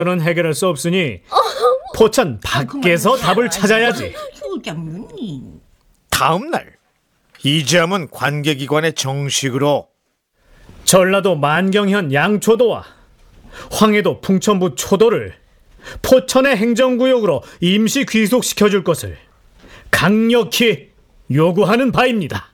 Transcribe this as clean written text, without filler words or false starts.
는 해결할 수 없으니 포천 밖에서 답을 찾아야지. 소장님. 다음 날 이재함은 관계기관에 정식으로 전라도 만경현 양초도와 황해도 풍천부 초도를 포천의 행정구역으로 임시 귀속시켜줄 것을 강력히 요구하는 바입니다.